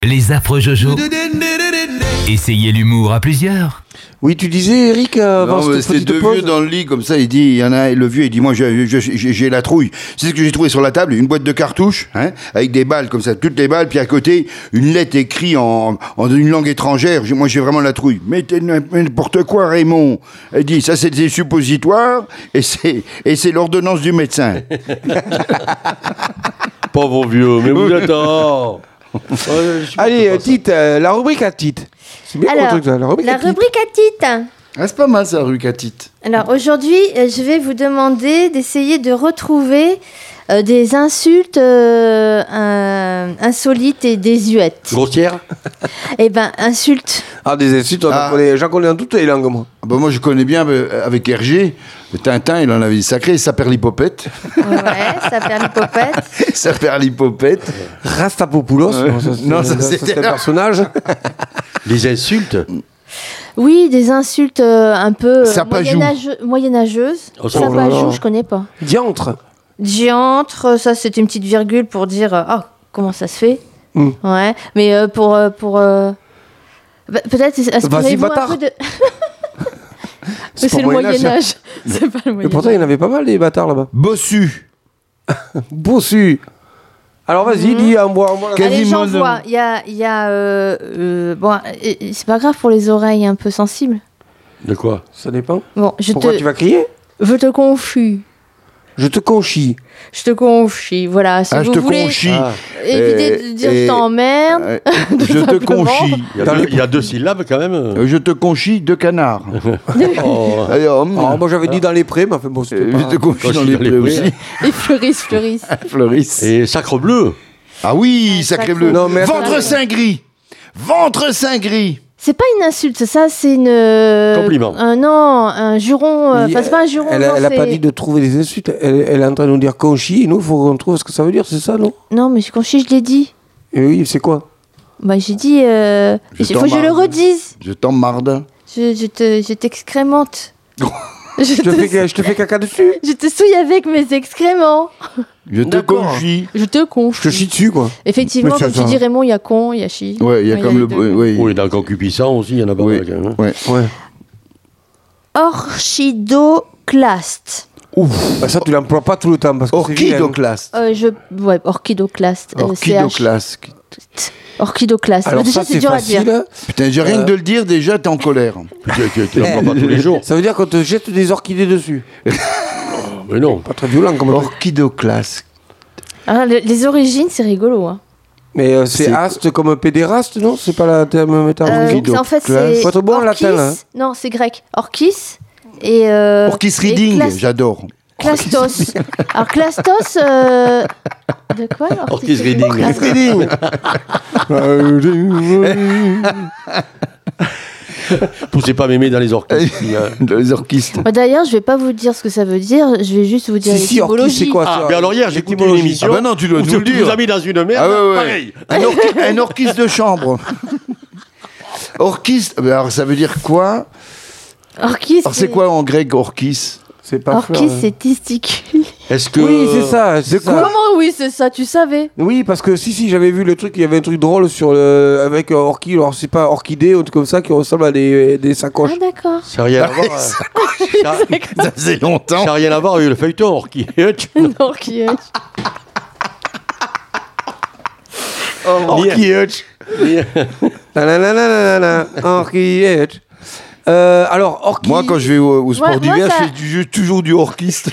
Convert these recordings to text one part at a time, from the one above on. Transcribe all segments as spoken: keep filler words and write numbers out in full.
les affreux Jojo. Essayez l'humour à plusieurs. Oui, tu disais, Eric, euh, avant Non, cette c'était petite deux pause. vieux dans le lit, comme ça, il dit, il y en a, le vieux, il dit, moi, j'ai, j'ai, j'ai la trouille. C'est ce que j'ai trouvé sur la table, une boîte de cartouches, hein, avec des balles, comme ça, toutes les balles, puis à côté, une lettre écrite en, en une langue étrangère. J'ai- Moi, j'ai vraiment la trouille. Mais t'es n'importe quoi, Raymond. Elle dit, ça, c'est des suppositoires, et c'est, et c'est l'ordonnance du médecin. Pauvre vieux, mais vous êtes... Oh. Allez, euh, Tite, euh, la rubrique à Tite. C'est bien Alors, mon truc, ça, la rubrique la à Tite. rubrique à Tite. Ah, c'est pas mal, ça, rue Catite. Alors aujourd'hui, euh, je vais vous demander d'essayer de retrouver euh, des insultes euh, un- insolites et désuètes. Grossière. Eh ben, insultes. Ah, des insultes, on en Ah. connaît- j'en connais dans toutes les langues, moi. Ah bah, moi, je connais bien, euh, avec Hergé, le Tintin, il en avait des sacrés, ça perd l'hypopète. Ouais, ça perd l'hypopète. Ça perd l'hypopète. Rastapopoulos. Ouais. Non, ça, c'est- Non, ça, ça, c'était c'était un là. personnage. Les insultes. Oui, des insultes euh, un peu euh, Sapajou. moyenâge- moyenâgeuses. Oh, ça, oh là là. Sapajou, je connais pas. Diantre. Diantre, ça c'est une petite virgule pour dire euh, oh, comment ça se fait. Mm. Ouais, mais euh, pour euh, pour euh, bah, peut-être aspirez-vous un bâtard. peu de. C'est c'est pas le Moyen-Âge, Moyen Âge. C'est pas le Et Moyen pourtant, il y en avait pas mal, des bâtards, là-bas. Bossu. Bossu. Alors, vas-y, Mhm. dis, envoie, envoie. Quel- Allez, Quasiment j'en vois. Il y a, il y a euh, euh, bon, euh, c'est pas grave pour les oreilles un peu sensibles. De quoi? Ça dépend. Bon, je Pourquoi te, tu vas crier? je te confie. Je te conchie. Je te confie. Voilà, si Ah, je vous te voulez conchie. Ah. éviter Et- de dire et- je t'emmerde. Euh, je te simplement. conchie. Il y, a deux, il y a deux syllabes quand même. Euh, Je te conchis de canard. Oh. Allez, hum. Alors, moi, j'avais dit dans les prés, mais enfin, bon, c'était Euh, pas... Je te conchis Conchis dans les dans les prés prés. aussi. Ils fleurissent, fleurissent. Fleurissent. Et sacre bleu. Ah oui, Ah, sacré sacre. bleu. Non, mais attends. Ventre saint gris. Ventre saint gris. C'est pas une insulte, ça, c'est une. euh, Compliment. Un non, un juron. euh, Il- Enfin, c'est pas un juron. Elle, non, a- elle a c'est- pas dit de trouver des insultes. Elle, elle est en train de nous dire conchis. Et nous, il faut qu'on trouve ce que ça veut dire, c'est ça, non? Non, mais confie, je l'ai dit. Et oui, c'est quoi? Bah, j'ai dit. euh, Je Il faut que je le t'emmarde. redise. Je t'emmarde. Je, je te, je t'excrémente. je, Je te, te, fais, je te fais caca dessus. je te souille avec mes excréments. Je te D'accord. conchis. Je te Je confie. te chie dessus, quoi. Effectivement, Mais ça, comme tu ça- dis, Raymond, il y a con, il y a chi. Ouais, il y a Ouais, comme les le. deux. Oui. Oui, dans le concupiscent aussi, il y en a pas Oui. mal. quand même, hein. Ouais. Ouais. Orchidoclaste. Ouf. Bah, ça, tu l'emploies pas tout le temps. Parce que c'est vilain. Orchidoclaste. Euh, je... Ouais, orchidoclaste. euh, C H. Orchidoclaste. Orchidoclaste. Alors, Déjà, ça, c'est c'est dur à dire. facile. Putain, j'ai rien Euh. que de le dire, déjà, t'es en colère. Tu, tu, tu l'emploies pas tous les jours. Ça veut dire qu'on te jette des orchidées dessus. Mais non. Pas très violent, comme truc. Orchidoclaste. Ah, le- les origines, c'est rigolo. Hein. Mais euh, c'est C'est- aste comme pédéraste, non? C'est pas la terme Euh, métaphorique. en fait, c'est. Faut être bon en orchis. latin, là. Non, c'est grec. Orchis et. Euh, Orchis et reading, clas- j'adore. Clastos. Alors, Clastos. euh, De quoi Orchis reading. Clastos. Poussez pas mémé dans les orchestres. hein. Les orchistes. Bah, D'ailleurs, je vais pas vous dire ce que ça veut dire. Je vais juste vous dire Si, si, orchis, l'étymologie. c'est quoi? Ah, ça mais alors hier, j'ai écouté une L'étymologie. émission. Ah bah non, tu dois où nous tu le dire. nous as mis dans une merde. Ah ouais, ouais. Pareil. Un, orchi- un orchis de chambre. Orchis, ben alors ça veut dire quoi? Orchis. Alors c'est quoi en grec orchis? C'est pas fleur, Orchis, hein. c'est testicule. Est-ce que. Oui, c'est ça. c'est ça. Comment oui, c'est ça, tu savais. Oui, parce que si, si, j'avais vu le truc, il y avait un truc drôle sur le, avec euh, orchis, alors c'est pas orchidée ou un truc comme ça, qui ressemble à des, des sacoches. Ah, d'accord. Ça n'a rien à voir. euh, ça- Ça faisait longtemps. Ça n'a rien à voir avec le feuilleton orchis. Non, orchis. Orchis. Nananananana, orchis. Euh, alors, orchis. Moi, quand je vais au, au sport Moi- moi, d'hiver, ça- je fais du jeu- toujours du orchiste.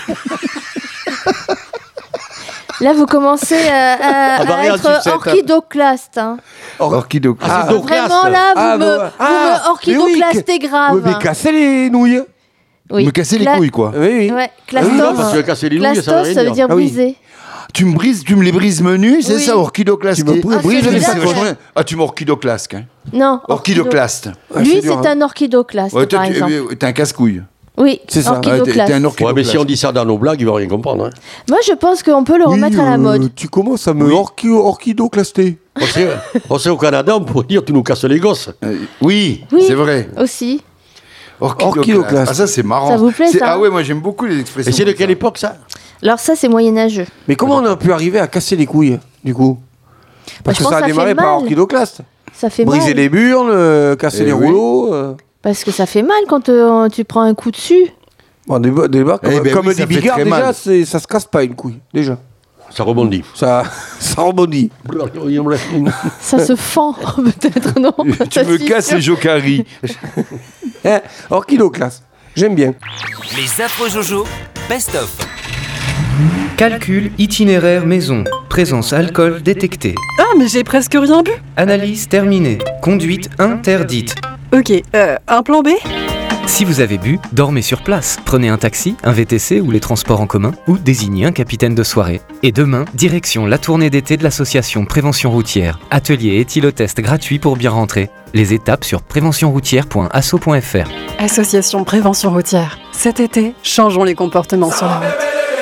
Là, vous commencez euh, à, Ah bah, à regarde, être tu sais, orchidoclaste. Hein. Orchidoclaste. Ah, c'est Doclaste. Vraiment, là, vous Ah, me, bah, vous ah, me orchidoclastez Oui, grave. mais casser les nouilles. Oui. Me casser les Cla- couilles, quoi. Oui, oui. Ouais, Ah oui, non, clastos. parce que casser les nouilles, ça veut Clastos, rien ça veut dire Ah oui. briser. Tu me brises, tu me les brises menus, c'est Oui. ça, orchidoclaste. Tu me Ah, brises c'est les bizarre, C'est ouais. vachement bien. Ah, tu m'orchidoclastes, hein. Non. Orchidoclaste. Ouais, Lui, c'est dur, c'est hein. un orchidoclaste, Ouais, toi, par tu- exemple. euh, t'es un casse-couille. Oui, C'est ça. Ouais, t'es- orchidoclaste. t'es un Ouais, mais orchidoclaste. si on dit ça dans nos blagues, il va rien comprendre. Hein. Moi, je pense qu'on peut le remettre Oui, à la euh, mode. Tu commences à me Oui. orchi- orchidoclaster. On sait, on sait au Canada, on pourrait dire tu nous casses les gosses. Euh, oui, Oui. c'est vrai. Aussi. Orchidoclaste. Orchidoclaste. Ah, ça, c'est marrant. Ça vous plaît, C'est- ça Ah ouais, moi, j'aime beaucoup les expressions. Et c'est de comme quelle ça. époque ça? Alors ça, c'est moyenâgeux. Mais comment on a pu arriver à casser les couilles, du coup? Parce Je que pense ça a que ça démarré fait par mal. Orchidoclaste. Ça fait Briser mal. les burnes, euh, casser Eh les oui. rouleaux. euh. Parce que ça fait mal quand euh, tu prends un coup dessus. Bon, des, des barres, comme, Eh ben comme oui, dit ça fait Bigard, très déjà, mal. c'est- ça se casse pas une couille. Déjà. Ça rebondit. Ça, ça rebondit. Ça se fend, peut-être, non Tu Ça me se casses fissure. les jocaries. Hein, Orchidoclaste. J'aime bien. Les affreux Jojo, best-of. Calcul itinéraire maison. Présence alcool détectée. Ah, mais j'ai presque rien bu. Analyse terminée. Conduite interdite. Ok, euh, un plan B? Si vous avez bu, dormez sur place. Prenez un taxi, un V T C ou les transports en commun, ou désignez un capitaine de soirée. Et demain, direction la tournée d'été de l'association Prévention Routière. Atelier éthylotest gratuit pour bien rentrer. Les étapes sur prévention routière point asso point f r. Association Prévention Routière. Cet été, changeons les comportements sur la route.